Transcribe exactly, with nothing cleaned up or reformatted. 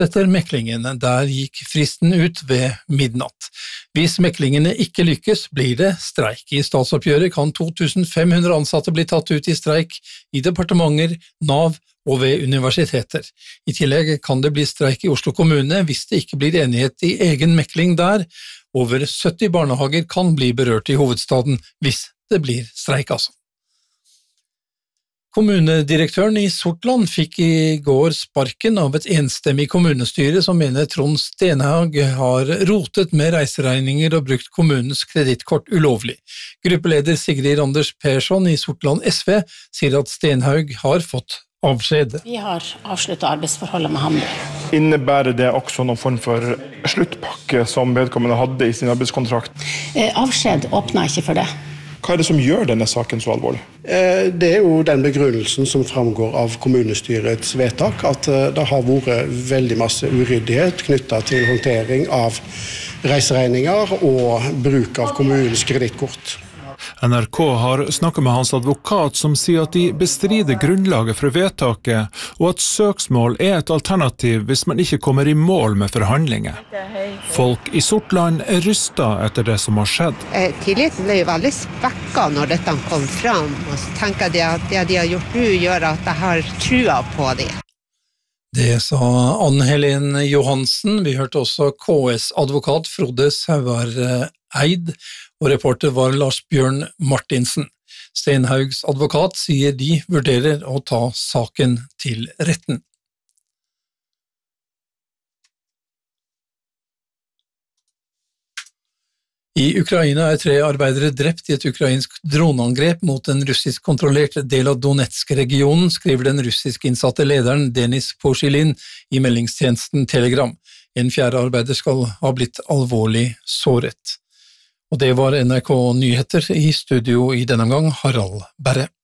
fortsetter meklingen. Der gikk fristen ut ved midnatt. Hvis meklingene ikke lykkes, blir det streik. I statsoppgjøret kan to tusen fem hundre ansatte bli tatt ut i streik i departementer, Nav og ved universiteter. I tillegg kan det bli streik i Oslo kommune hvis det ikke blir enighet i egen mekling der. Over sytti barnehager kan bli berørt i hovedstaden hvis det blir streik, altså. Kommunedirektøren i Sortland fikk i går sparken av et enstemmig kommunestyre som mener Trond Stenhaug har rotet med reiseregninger og brukt kommunens kredittkort ulovlig. Gruppeleder Sigrid Anders Persson i Sortland S V sier at Stenhaug har fått avskjed. Vi har avsluttet arbeidsforholdet med ham. Innebærer det også noen form for sluttpakke som vedkommende hadde i sin arbeidskontrakt? Eh, avskjed åpner ikke for det. Hva er det som gjør denne saken så alvorlig? Det er jo den begrunnelsen som framgår av kommunestyrets vedtak, at det har vært veldig masse uryddighet knyttet til håndtering av reiseregninger og bruk av kommunens kredittkort. N R K har snakket med hans advokat som sier at de bestrider grunnlaget for vedtaket, og at søksmål er et alternativ hvis man ikke kommer i mål med forhandlinger. Folk i Sortland er rystet etter det som har skjedd. Tilliten ble jo veldig spekket når dette kom fram, og så tenker jeg at det de har gjort nå gjør at jeg har trua på det. Det sa Ann-Helen Johansen. Vi hørte også K S-advokat Frode Sauer-Eid, og reporter var Lars Bjørn Martinsen. Stenhaugs advokat sier de vurderer å ta saken til retten. I Ukraina er tre arbeidere drept i et ukrainsk droneangrep mot en russisk-kontrollert del av Donetsk-regionen, skriver den russisk innsatte lederen Denis Poshilin i meldingstjenesten Telegram. En fjerde arbeider skal ha blitt alvorlig såret. Og det var N R K Nyheter, i studio i denne gang Harald Berre.